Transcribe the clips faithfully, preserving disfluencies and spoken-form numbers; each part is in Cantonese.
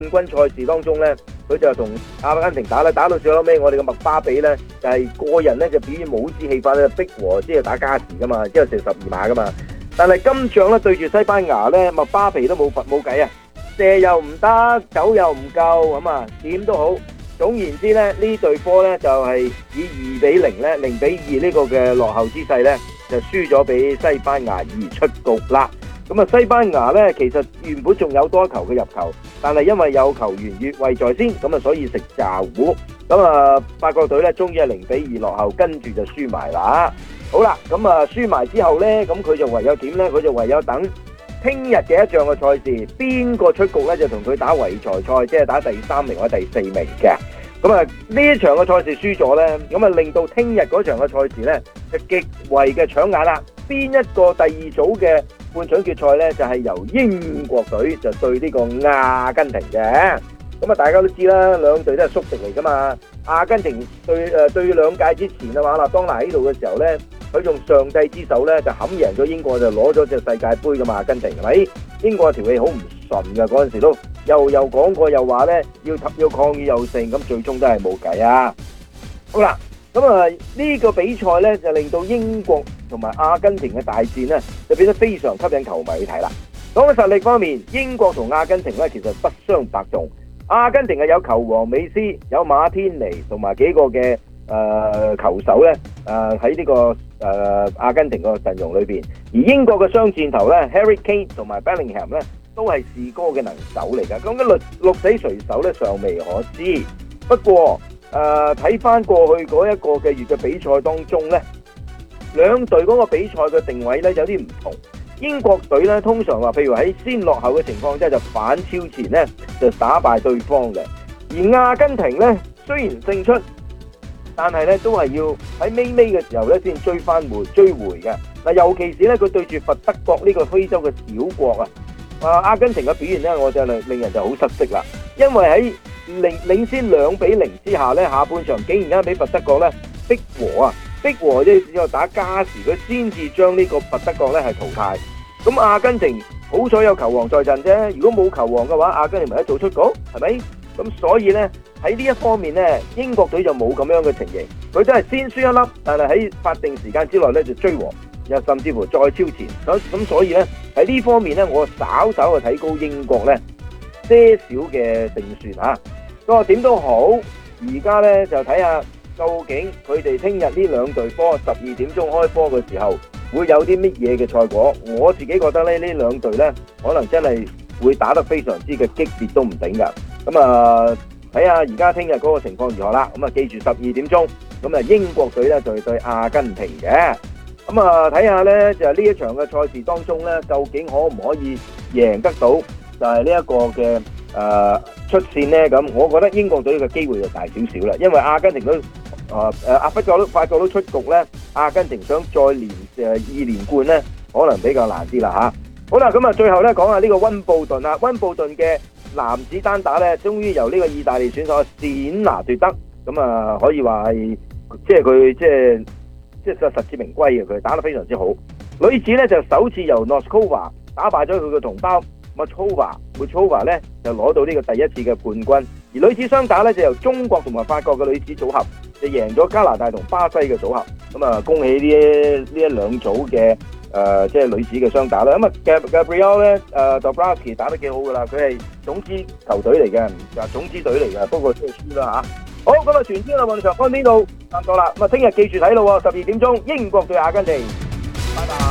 冠軍賽事當中咧，佢就同阿根廷打啦，打到最後尾，我哋嘅麥巴比咧就係、是、個人咧就表現帽子戲法咧，逼和即係打加時噶嘛，之後射十二碼噶嘛。但係今仗咧對住西班牙咧，麥巴比都冇罰冇計啊，射又唔得，走又唔夠咁啊，點都好。總言之咧，呢隊波咧就係、是、以二比零咧，零比二呢個嘅落後之勢咧，就輸咗俾西班牙而出局啦。咁啊，西班牙咧其實原本仲有多一球嘅入球，但係因為有球員越位在先，咁啊所以食炸糊。咁啊，法國隊咧終於係零比二落後，跟住就輸埋啦。好啦，咁啊輸埋之後咧，咁佢就唯有點咧？佢就唯有等聽日嘅一仗嘅賽事，邊個出局咧就同佢打圍才賽，即係打第三名或者第四名嘅。咁啊呢一場嘅賽事輸咗咧，咁啊令到聽日嗰場嘅賽事咧就極為嘅搶眼啦。邊一個第二組嘅半場決賽咧就係由英國隊就對呢個阿根廷嘅。咁啊大家都知啦，兩隊都係宿敵嚟噶嘛。阿根廷對誒對兩屆之前啊，馬勒當拿喺度嘅時候咧，佢用上帝之手咧就冚贏咗英國，就攞咗隻世界盃噶嘛。阿根廷係咪？英國條氣好唔順㗎，嗰陣時都又又講過又話咧要要抗議又勝，咁最終都係冇計啊。好啦，咁啊呢個比賽咧就令到英國同埋阿根廷嘅大戰咧就變得非常吸引球迷去睇啦。講緊實力方面，英國同阿根廷咧其實不相伯仲。阿根廷係有球王美斯，有馬天尼同埋幾個嘅誒、呃、球手咧誒喺呢個誒、呃、阿根廷個陣容裏邊，而英國嘅雙箭頭咧 Harry Kane 同埋 Bellingham 咧都係士哥嘅能手嚟㗎。咁嘅鹿鹿死誰手咧尚未可知。不過誒睇翻過去嗰一個嘅月嘅比賽當中咧，兩隊嗰個比賽嘅定位咧有啲唔同。英國隊咧通常話，譬如喺先落後嘅情況之下就反超前咧，就打敗對方嘅。而阿根廷咧雖然勝出，但係咧都係要喺尾尾嘅時候咧先追翻回追回嘅。嗱，尤其是咧佢對住佛德國呢個非洲嘅小國啊，啊阿根廷嘅表現咧，我就令令人就好失色啦。因為喺領領先兩比零之下咧，下半場竟然間俾佛德國咧逼和啊！逼和即係只有打加時，佢先至將呢個佛德國咧係淘汰。咁阿根廷好彩有球王在陣啫，如果冇球王嘅話，阿根廷咪一早出局，係咪？咁所以咧喺呢一方面咧，英國隊就冇咁樣嘅情形，佢真係先輸一粒，但係喺法定時間之內咧就追和，又甚至乎再超前。咁咁所以咧喺呢方面咧，我稍稍去睇高英國咧些少嘅勝算嚇。不過點都好，而家咧就睇下。究竟佢哋聽日呢兩隊波十二點鐘開波嘅時候會有啲乜嘢嘅賽果？我自己覺得咧呢兩隊呢可能真係會打得非常之嘅激烈都唔定噶。咁啊睇下而家聽日嗰個情況如何啦。咁啊記住十二點鐘，咁啊英國隊呢就對阿根廷嘅。咁啊睇下呢就係呢一場嘅賽事當中呢，究竟可唔可以贏得到就係呢一個嘅誒、呃、出線呢？咁我覺得英國隊嘅機會就大少少啦，因為阿根廷都。啊誒，阿法國都法國都出局咧，阿根廷想再連誒二連冠咧，可能比較難啲啦嚇。好啦，咁啊最後咧講下呢個溫布頓啦，溫布頓嘅男子單打咧，終於由呢個意大利選手冼拿奪得，咁啊可以話係即係佢即係即係實實至名歸嘅，佢打得非常之好。女子咧就首次由 Noskova 打敗咗佢嘅同胞 Muchova，Muchova 咧就攞到呢個第一次嘅冠軍。而女子雙打咧就由中國同埋法國嘅女子組合就贏咗加拿大同巴西嘅組合，咁啊恭喜呢一呢一兩組嘅誒即係女子嘅雙打啦。咁啊 Gabriel 咧誒 Dabrowski 打得幾好噶啦，佢係種子球隊嚟嘅，就種子隊嚟嘅，不過都係輸啦嚇。好，咁啊全天嘅運動場看邊度差唔多啦，咁啊聽日記住睇咯，十二點鐘英國對阿根廷，拜拜。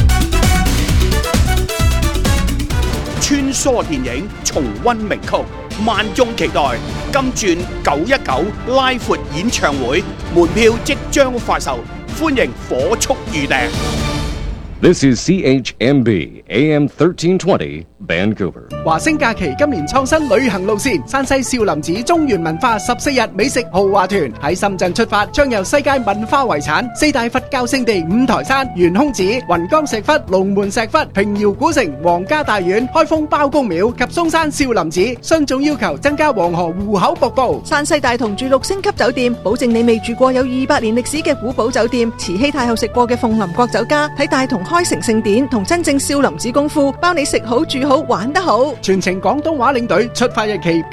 穿梭電影，重溫名曲，萬眾期待。金鑽九一九拉闊演唱會門票即將發售，歡迎火速預訂。 This is C H M B A M thirteen twenty Vancouver。 華星假期今年創新旅行路線，山西少林寺中原文化十四日美食豪華團喺深圳出發，將由世界文化遺產四大佛教聖地五台山、懸空寺、雲岡石窟、龍門石窟、平遙古城、皇家大院、開封包公廟及嵩山少林寺，雙總要求增加黃河戶口瀑布。 山西大同住六星級酒店，保證你未住過有二百年歷史嘅古堡酒店，慈禧太后食過嘅鳳林國酒家，睇大同開城聖典同真正少林寺功夫，包你食好住好好，玩得好。 全程廣東話領隊，出發日期